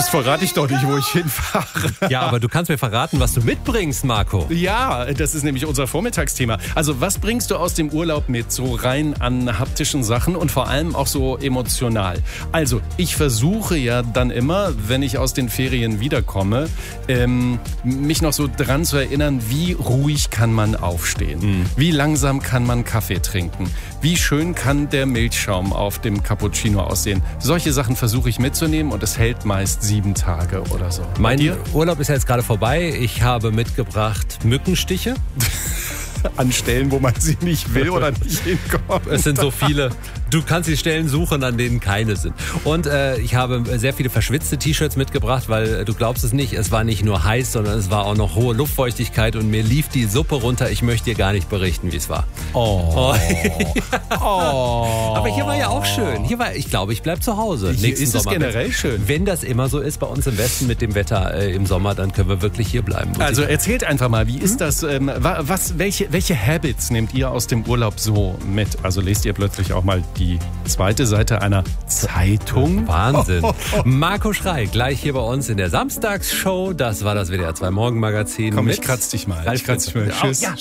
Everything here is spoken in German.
das verrate ich doch nicht, wo ich hinfahre. Ja, aber du kannst mir verraten, was du mitbringst, Marco. Ja, das ist nämlich unser Vormittagsthema. Also was bringst du aus dem Urlaub mit, so rein an haptischen Sachen und vor allem auch so emotional? Also ich versuche ja dann immer, wenn ich aus den Ferien wiederkomme, mich noch so dran zu erinnern, wie ruhig kann man aufstehen? Wie langsam kann man Kaffee trinken? Wie schön kann der Milchschaum auf dem Cappuccino aussehen? Solche Sachen versuche ich mitzunehmen und es hält meist 7 Tage oder so. Mein Urlaub ist ja jetzt gerade vorbei. Ich habe mitgebracht Mückenstiche. An Stellen, wo man sie nicht will oder nicht hinkommt. Es sind so viele. Du kannst die Stellen suchen, an denen keine sind. Und ich habe sehr viele verschwitzte T-Shirts mitgebracht, weil du glaubst es nicht, es war nicht nur heiß, sondern es war auch noch hohe Luftfeuchtigkeit und mir lief die Suppe runter. Ich möchte dir gar nicht berichten, wie es war. Oh. Aber hier war ja auch schön. Ich glaube, ich bleib zu Hause. Hier ist es generell schön. Wenn das immer so ist bei uns im Westen mit dem Wetter im Sommer, dann können wir wirklich hier bleiben. Also erzählt einfach mal, wie ist das? Welche Habits nehmt ihr aus dem Urlaub so mit? Also lest ihr plötzlich auch mal die zweite Seite einer Zeitung? Wahnsinn. Marco Schrei, gleich hier bei uns in der Samstagsshow. Das war das WDR 2 Morgenmagazin. Komm, ich kratz dich mal. Tschüss. Ja.